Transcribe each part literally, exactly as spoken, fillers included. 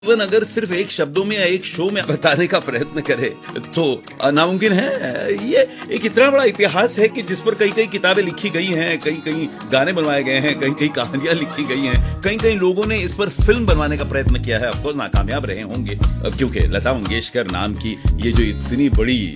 जीवन अगर सिर्फ एक शब्दों में या एक शो में बताने का प्रयत्न करे तो नामुमकिन है। ये एक इतना बड़ा इतिहास है कि जिस पर कई कई किताबें लिखी गई हैं, कई कई गाने बनवाए गए हैं, कई कई कहानियां लिखी गई हैं, कई कई लोगों ने इस पर फिल्म बनवाने का प्रयत्न किया है। ऑफकोर्स नाकामयाब रहे होंगे क्योंकि लता मंगेशकर नाम की ये जो इतनी बड़ी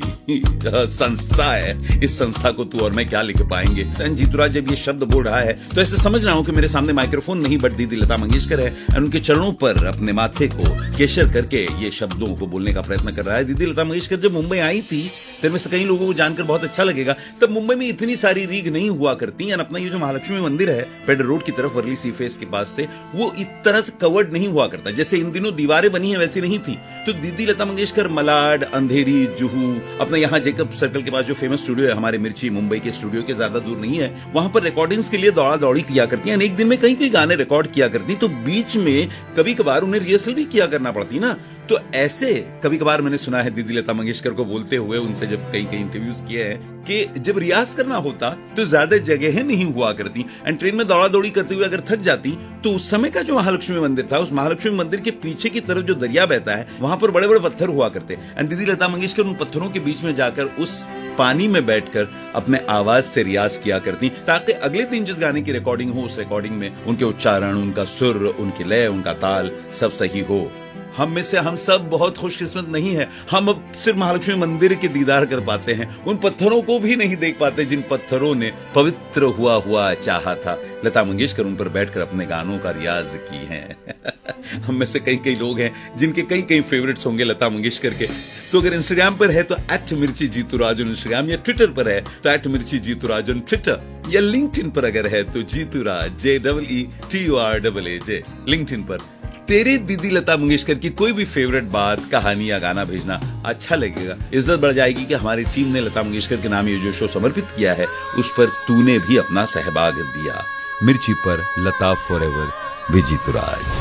संस्था है, इस संस्था को तू और मैं क्या लिख पाएंगे। जीतूराज जब ये शब्द बोल रहा है तो ऐसे समझ रहा हूं कि मेरे सामने माइक्रोफोन नहीं बट दीदी लता मंगेशकर है और उनके चरणों पर अपने माथे को केशर करके ये शब्दों को बोलने का प्रयत्न कर रहा है। दीदी लता मंगेशकर जब मुंबई आई थी, तेरे में से कई लोगों को जानकर बहुत अच्छा लगेगा, तब मुंबई में इतनी सारी रीग नहीं हुआ करती। और अपना ये जो महालक्ष्मी मंदिर है पेडर रोड की तरफ वर्ली सी फेस के पास से, वो इतना कवर्ड नहीं हुआ करता। जैसे इन दिनों दीवारें बनी है वैसी नहीं थी। तो दीदी लता मंगेशकर मलाड, अंधेरी, जुहू, अपना यहाँ जेकब सर्कल के पास जो फेमस स्टूडियो है हमारे मिर्ची, मुंबई के स्टूडियो के ज्यादा दूर नहीं है, वहां पर रिकॉर्डिंग्स के लिए दौड़ा दौड़ी किया करती है। एक दिन में कई कई गाने रिकॉर्ड किया करती, तो बीच में कभी कभार उन्हें रिहर्सल भी किया करना पड़ती ना। तो ऐसे कभी कभार मैंने सुना है दीदी लता मंगेशकर को बोलते हुए, उनसे जब कई कई इंटरव्यूज किए हैं, कि जब रियाज करना होता तो ज्यादा जगहें नहीं हुआ करती एंड ट्रेन में दौड़ा दौड़ी करते हुए अगर थक जाती तो उस समय का जो महालक्ष्मी मंदिर था, उस महालक्ष्मी मंदिर के पीछे की तरफ जो दरिया बहता है वहां पर बड़े बड़े पत्थर हुआ करते एंड दीदी लता मंगेशकर उन पत्थरों के बीच में जाकर उस पानी में बैठकर अपने आवाज से रियाज किया करती, ताकि अगले दिन जिस गाने की रिकॉर्डिंग हो उस रिकॉर्डिंग में उनके उच्चारण, उनका सुर, उनकी लय, उनका ताल सब सही हो। हम में से हम सब बहुत खुशकिस्मत नहीं है, हम अब सिर्फ महालक्ष्मी मंदिर के दीदार कर पाते हैं, उन पत्थरों को भी नहीं देख पाते जिन पत्थरों ने पवित्र हुआ हुआ चाहा था। लता मंगेशकर उन पर बैठकर अपने गानों का रियाज की है। हम में से कई कई लोग हैं जिनके कई कई फेवरेट्स होंगे लता मंगेशकर के। तो अगर इंस्टाग्राम पर है तो एट मिर्ची जीतूराज इंस्टाग्राम, या ट्विटर पर है तो एट मिर्ची जीतूराज ट्विटर, या लिंक्डइन पर अगर है तो जीतूराज जे double E T U are double A J LinkedIn पर। तेरे दीदी लता मंगेशकर की कोई भी फेवरेट बात, कहानी या गाना भेजना अच्छा लगेगा। इज्जत बढ़ जाएगी कि हमारी टीम ने लता मंगेशकर के नाम ये जो शो समर्पित किया है उस पर तूने भी अपना सहभाग दिया। मिर्ची पर लता फॉरएवर विद जीतूराज।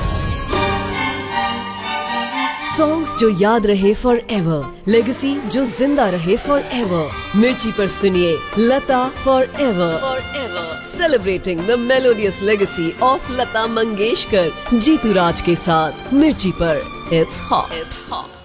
सॉन्ग्स जो याद रहे फॉर एवर, लेगेसी जो जिंदा रहे फॉर एवर। मिर्ची पर सुनिए लता for ever, for ever celebrating the melodious legacy of Lata Mangeshkar जीतूराज के साथ। मिर्ची पर इट्स हॉट, इट्स हॉट।